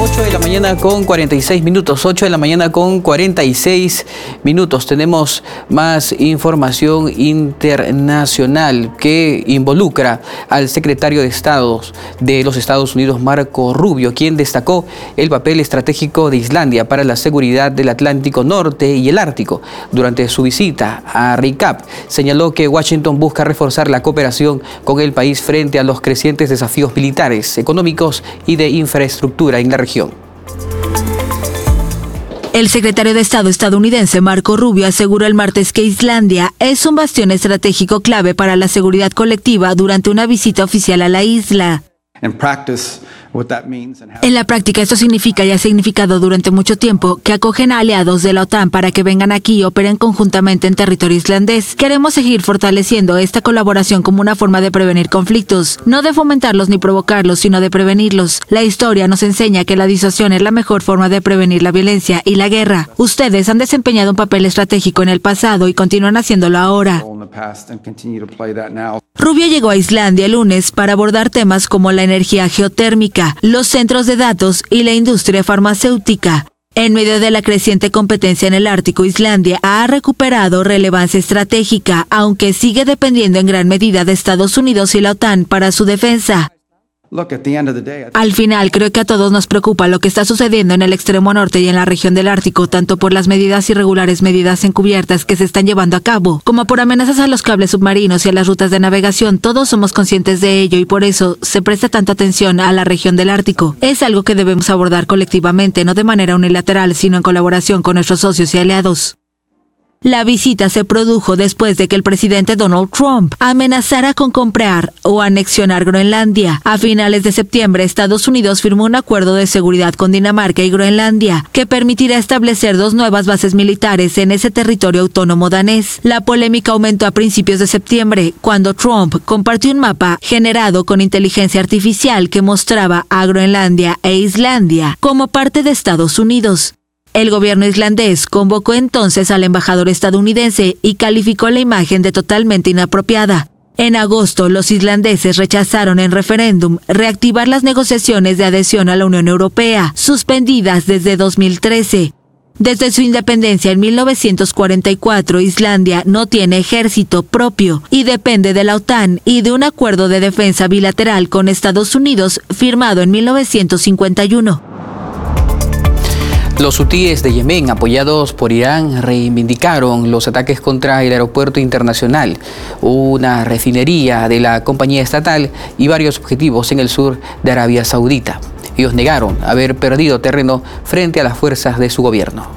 8 de la mañana con 46 minutos, 8 de la mañana con 46 minutos. Tenemos más información internacional que involucra al secretario de Estado de los Estados Unidos, Marco Rubio, quien destacó el papel estratégico de Islandia para la seguridad del Atlántico Norte y el Ártico. Durante su visita a RICAP, señaló que Washington busca reforzar la cooperación con el país frente a los crecientes desafíos militares, económicos y de infraestructura en la región. El secretario de Estado estadounidense Marco Rubio aseguró el martes que Islandia es un bastión estratégico clave para la seguridad colectiva durante una visita oficial a la isla. En la práctica, esto significa y ha significado durante mucho tiempo que acogen a aliados de la OTAN para que vengan aquí y operen conjuntamente en territorio islandés. Queremos seguir fortaleciendo esta colaboración como una forma de prevenir conflictos, no de fomentarlos ni provocarlos, sino de prevenirlos. La historia nos enseña que la disuasión es la mejor forma de prevenir la violencia y la guerra. Ustedes han desempeñado un papel estratégico en el pasado y continúan haciéndolo ahora. Rubio llegó a Islandia el lunes para abordar temas como la energía geotérmica, los centros de datos y la industria farmacéutica. En medio de la creciente competencia en el Ártico, Islandia ha recuperado relevancia estratégica, aunque sigue dependiendo en gran medida de Estados Unidos y la OTAN para su defensa. Al final, creo que a todos nos preocupa lo que está sucediendo en el extremo norte y en la región del Ártico, tanto por las medidas irregulares, medidas encubiertas que se están llevando a cabo, como por amenazas a los cables submarinos y a las rutas de navegación. Todos somos conscientes de ello y por eso se presta tanta atención a la región del Ártico. Es algo que debemos abordar colectivamente, no de manera unilateral, sino en colaboración con nuestros socios y aliados. La visita se produjo después de que el presidente Donald Trump amenazara con comprar o anexionar Groenlandia. A finales de septiembre, Estados Unidos firmó un acuerdo de seguridad con Dinamarca y Groenlandia que permitirá establecer 2 nuevas bases militares en ese territorio autónomo danés. La polémica aumentó a principios de septiembre, cuando Trump compartió un mapa generado con inteligencia artificial que mostraba a Groenlandia e Islandia como parte de Estados Unidos. El gobierno islandés convocó entonces al embajador estadounidense y calificó la imagen de totalmente inapropiada. En agosto, los islandeses rechazaron en referéndum reactivar las negociaciones de adhesión a la Unión Europea, suspendidas desde 2013. Desde su independencia en 1944, Islandia no tiene ejército propio y depende de la OTAN y de un acuerdo de defensa bilateral con Estados Unidos firmado en 1951. Los hutíes de Yemen, apoyados por Irán, reivindicaron los ataques contra el aeropuerto internacional, una refinería de la compañía estatal y varios objetivos en el sur de Arabia Saudita. Ellos negaron haber perdido terreno frente a las fuerzas de su gobierno.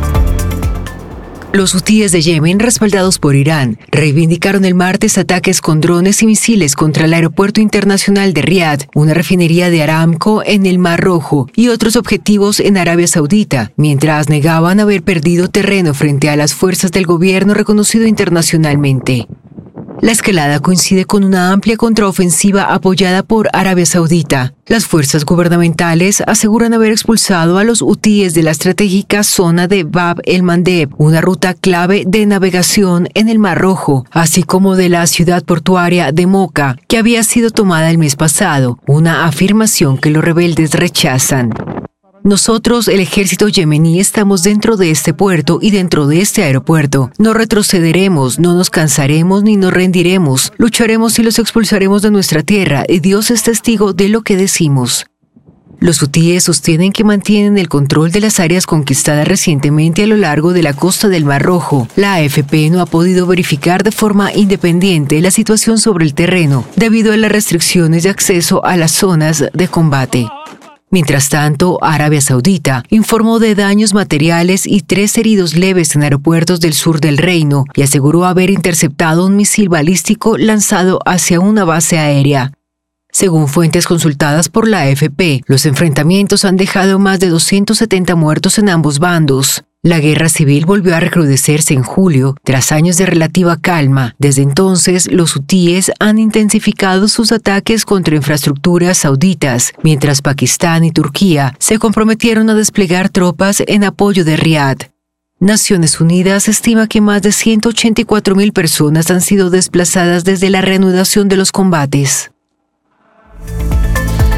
Los hutíes de Yemen, respaldados por Irán, reivindicaron el martes ataques con drones y misiles contra el aeropuerto internacional de Riad, una refinería de Aramco en el Mar Rojo y otros objetivos en Arabia Saudita, mientras negaban haber perdido terreno frente a las fuerzas del gobierno reconocido internacionalmente. La escalada coincide con una amplia contraofensiva apoyada por Arabia Saudita. Las fuerzas gubernamentales aseguran haber expulsado a los hutíes de la estratégica zona de Bab el-Mandeb, una ruta clave de navegación en el Mar Rojo, así como de la ciudad portuaria de Moca, que había sido tomada el mes pasado, una afirmación que los rebeldes rechazan. Nosotros, el ejército yemení, estamos dentro de este puerto y dentro de este aeropuerto. No retrocederemos, no nos cansaremos ni nos rendiremos. Lucharemos y los expulsaremos de nuestra tierra, y Dios es testigo de lo que decimos. Los hutíes sostienen que mantienen el control de las áreas conquistadas recientemente a lo largo de la costa del Mar Rojo. La AFP no ha podido verificar de forma independiente la situación sobre el terreno, debido a las restricciones de acceso a las zonas de combate. Mientras tanto, Arabia Saudita informó de daños materiales y 3 heridos leves en aeropuertos del sur del reino y aseguró haber interceptado un misil balístico lanzado hacia una base aérea. Según fuentes consultadas por la AFP, los enfrentamientos han dejado más de 270 muertos en ambos bandos. La guerra civil volvió a recrudecerse en julio, tras años de relativa calma. Desde entonces, los hutíes han intensificado sus ataques contra infraestructuras sauditas, mientras Pakistán y Turquía se comprometieron a desplegar tropas en apoyo de Riad. Naciones Unidas estima que más de 184.000 personas han sido desplazadas desde la reanudación de los combates.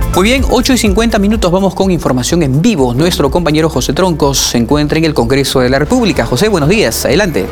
Muy bien, 8:50, vamos con información en vivo. Nuestro compañero José Troncos se encuentra en el Congreso de la República. José, buenos días, adelante.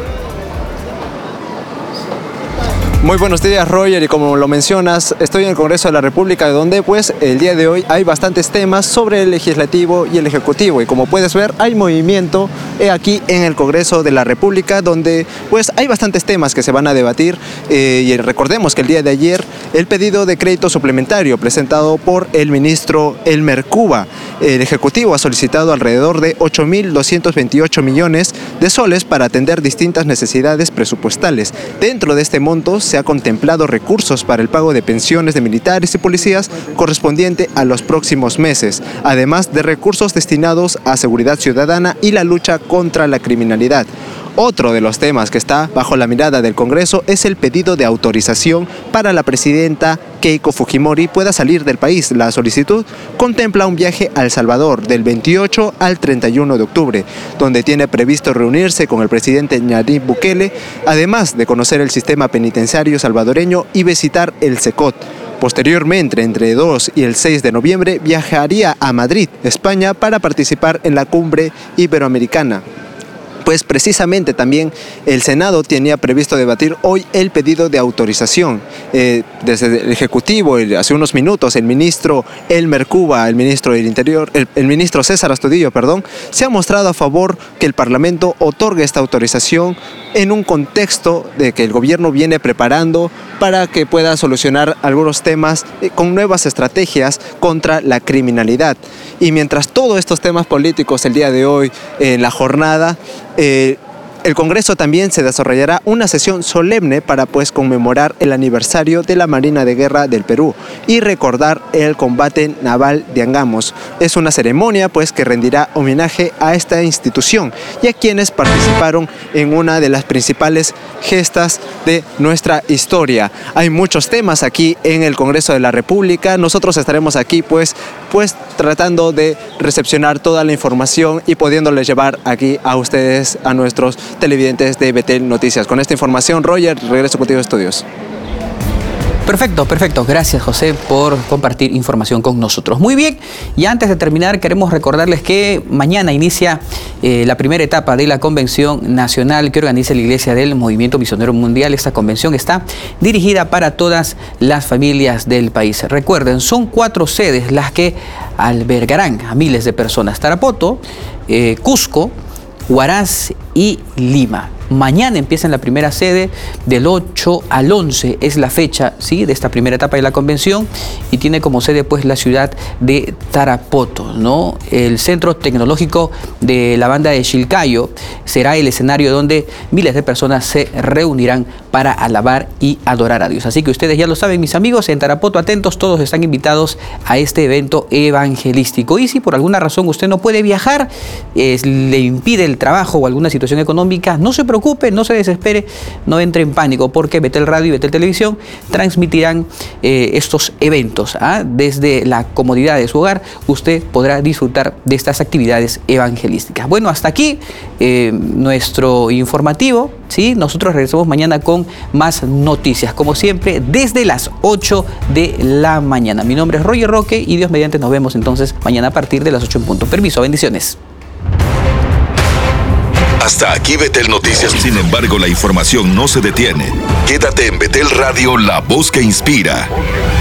Muy buenos días, Roger, y como lo mencionas, estoy en el Congreso de la República, donde pues el día de hoy hay bastantes temas sobre el Legislativo y el Ejecutivo, y como puedes ver hay movimiento aquí en el Congreso de la República, donde pues hay bastantes temas que se van a debatir, y recordemos que el día de ayer el pedido de crédito suplementario presentado por el ministro Elmer Cuba, el Ejecutivo ha solicitado alrededor de 8.228 millones de soles para atender distintas necesidades presupuestales. Dentro de este monto se ha contemplado recursos para el pago de pensiones de militares y policías correspondiente a los próximos meses, además de recursos destinados a seguridad ciudadana y la lucha contra la criminalidad. Otro de los temas que está bajo la mirada del Congreso es el pedido de autorización para la presidenta Keiko Fujimori pueda salir del país. La solicitud contempla un viaje a El Salvador del 28 al 31 de octubre, donde tiene previsto reunirse con el presidente Nayib Bukele, además de conocer el sistema penitenciario salvadoreño y visitar el CECOT. Posteriormente, entre 2 y el 6 de noviembre, viajaría a Madrid, España, para participar en la Cumbre Iberoamericana. Pues precisamente también el Senado tenía previsto debatir hoy el pedido de autorización. Desde el Ejecutivo, hace unos minutos, el ministro Elmer Cuba, el ministro del Interior, el ministro César Astudillo, se ha mostrado a favor que el Parlamento otorgue esta autorización en un contexto de que el gobierno viene preparando para que pueda solucionar algunos temas con nuevas estrategias contra la criminalidad. Y mientras todos estos temas políticos el día de hoy en la jornada, el Congreso también se desarrollará una sesión solemne para conmemorar el aniversario de la Marina de Guerra del Perú y recordar el combate naval de Angamos. Es una ceremonia que rendirá homenaje a esta institución y a quienes participaron en una de las principales gestas de nuestra historia. Hay muchos temas aquí en el Congreso de la República. Nosotros estaremos aquí tratando de recepcionar toda la información y pudiéndoles llevar aquí a ustedes, a nuestros televidentes de Betel Noticias. Con esta información, Roger, regreso contigo a estudios. Perfecto. Gracias, José, por compartir información con nosotros. Muy bien, y antes de terminar, queremos recordarles que mañana inicia la primera etapa de la Convención Nacional que organiza la Iglesia del Movimiento Misionero Mundial. Esta convención está dirigida para todas las familias del país. Recuerden, son 4 sedes las que albergarán a miles de personas: Tarapoto, Cusco, Huaraz y Lima. Mañana empieza en la primera sede, del 8 al 11 es la fecha, ¿sí?, de esta primera etapa de la convención, y tiene como sede la ciudad de Tarapoto, ¿no? El Centro Tecnológico de la Banda de Chilcayo será el escenario donde miles de personas se reunirán para alabar y adorar a Dios. Así que ustedes ya lo saben, mis amigos, en Tarapoto, atentos, todos están invitados a este evento evangelístico. Y si por alguna razón usted no puede viajar, le impide el trabajo o alguna situación económica, no se preocupe, no se desespere, no entre en pánico, porque Betel Radio y Betel Televisión transmitirán estos eventos. Desde la comodidad de su hogar, usted podrá disfrutar de estas actividades evangelísticas. Bueno, hasta aquí nuestro informativo, ¿sí? Nosotros regresamos mañana con más noticias, como siempre, desde las 8 de la mañana. Mi nombre es Roger Roque y Dios mediante nos vemos entonces mañana a partir de las 8 en punto. Permiso, bendiciones. Hasta aquí Betel Noticias. Sin embargo, la información no se detiene. Quédate en Betel Radio, la voz que inspira.